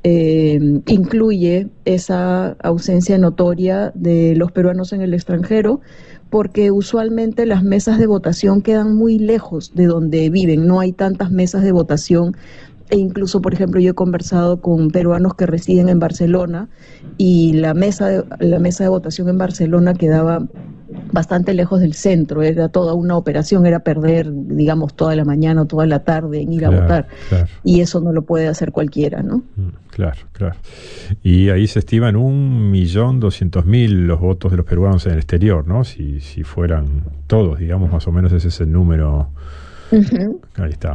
incluye esa ausencia notoria de los peruanos en el extranjero, porque usualmente las mesas de votación quedan muy lejos de donde viven, no hay tantas mesas de votación. E incluso, por ejemplo, yo he conversado con peruanos que residen en Barcelona y la mesa de votación en Barcelona quedaba bastante lejos del centro, era toda una operación, era perder, digamos, toda la mañana o toda la tarde en ir a Claro, votar, claro. y eso no lo puede hacer cualquiera, ¿no? Claro, claro. Y ahí se estiman 1.200.000 los votos de los peruanos en el exterior, ¿no? Si fueran todos, digamos, más o menos ese es el número. Uh-huh. Ahí está.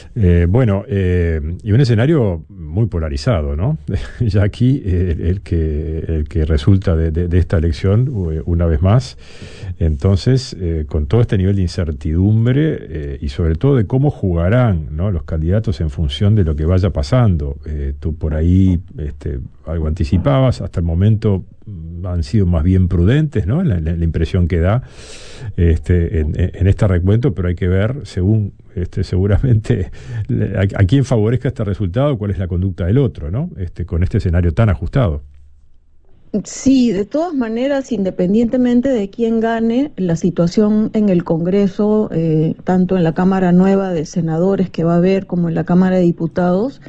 Y un escenario muy polarizado, ¿no? Ya aquí el que resulta de esta elección, una vez más, entonces, con todo este nivel de incertidumbre y sobre todo de cómo jugarán, ¿no?, los candidatos en función de lo que vaya pasando. Tú por ahí algo anticipabas, hasta el momento han sido más bien prudentes, ¿no? La impresión que da en este recuento, pero hay que ver según seguramente a quién favorezca este resultado, cuál es la conducta del otro, ¿no? Con este escenario tan ajustado. Sí, de todas maneras, independientemente de quién gane, la situación en el Congreso, tanto en la Cámara Nueva de Senadores que va a haber como en la Cámara de Diputados,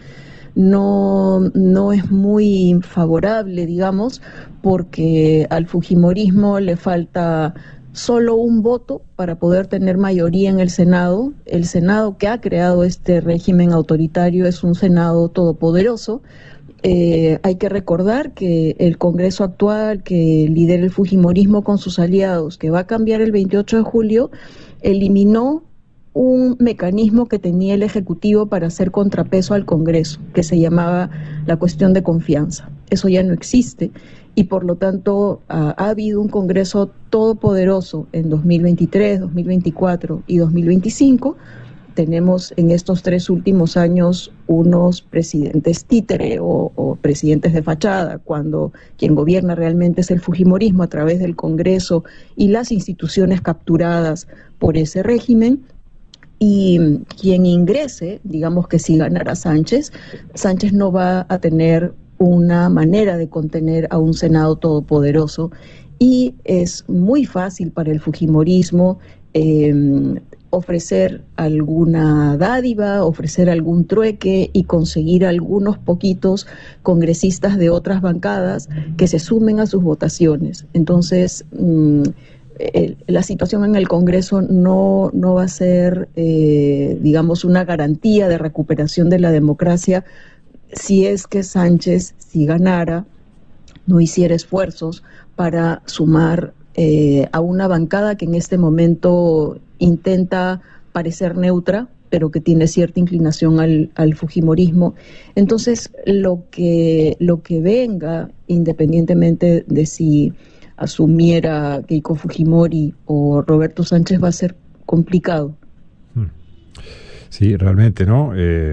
no es muy favorable, digamos, porque al fujimorismo le falta solo un voto para poder tener mayoría en el Senado. El Senado que ha creado este régimen autoritario es un Senado todopoderoso. Hay que recordar que el Congreso actual, que lidera el fujimorismo con sus aliados, que va a cambiar el 28 de julio, eliminó un mecanismo que tenía el Ejecutivo para hacer contrapeso al Congreso, que se llamaba la cuestión de confianza. Eso ya no existe y por lo tanto ha habido un Congreso todopoderoso en 2023, 2024 y 2025. Tenemos en estos 3 últimos años unos presidentes títere o presidentes de fachada, cuando quien gobierna realmente es el fujimorismo a través del Congreso y las instituciones capturadas por ese régimen. Y quien ingrese, digamos que si ganara Sánchez no va a tener una manera de contener a un Senado todopoderoso y es muy fácil para el fujimorismo ofrecer alguna dádiva, ofrecer algún trueque y conseguir algunos poquitos congresistas de otras bancadas que se sumen a sus votaciones. Entonces, la situación en el Congreso no va a ser, digamos, una garantía de recuperación de la democracia si es que Sánchez, si ganara, no hiciera esfuerzos para sumar a una bancada que en este momento intenta parecer neutra, pero que tiene cierta inclinación al fujimorismo. Entonces, lo que venga, independientemente de si asumiera Keiko Fujimori o Roberto Sánchez, va a ser complicado. Sí, realmente, ¿no?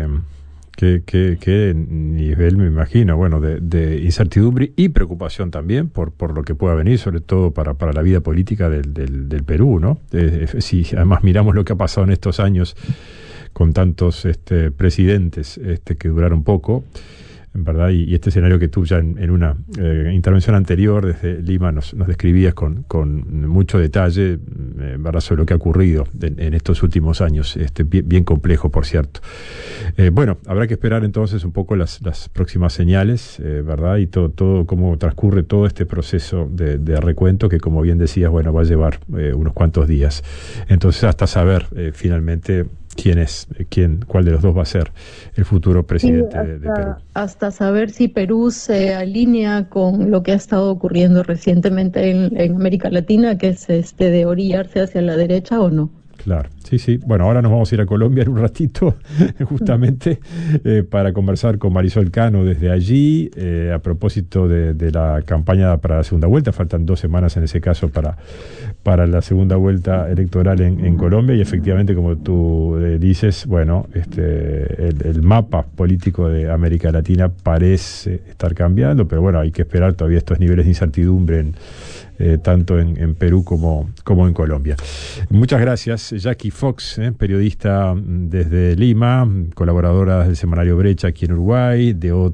¿Qué nivel, me imagino, bueno, de incertidumbre y preocupación también por lo que pueda venir, sobre todo para la vida política del Perú, ¿no? Si además miramos lo que ha pasado en estos años con tantos presidentes que duraron poco, en verdad, y este escenario que tú ya en una intervención anterior desde Lima nos describías con mucho detalle, ¿verdad?, sobre lo que ha ocurrido en estos últimos años, bien complejo, por cierto. Bueno, habrá que esperar entonces un poco las próximas señales, ¿verdad?, y todo cómo transcurre todo este proceso de recuento que, como bien decías, bueno, va a llevar unos cuantos días. Entonces, hasta saber finalmente cuál de los dos va a ser el futuro presidente de Perú. Hasta saber si Perú se alinea con lo que ha estado ocurriendo recientemente en América Latina, que es de orillarse hacia la derecha o no. Claro, sí. Bueno, ahora nos vamos a ir a Colombia en un ratito, justamente, para conversar con Marisol Cano desde allí, a propósito de la campaña para la segunda vuelta. Faltan 2 semanas en ese caso para la segunda vuelta electoral en Colombia, y efectivamente, como tú dices, bueno, el mapa político de América Latina parece estar cambiando, pero bueno, hay que esperar todavía estos niveles de incertidumbre tanto en Perú como en Colombia. Muchas gracias, Jackie Fox, periodista desde Lima, colaboradora del semanario Brecha aquí en Uruguay, de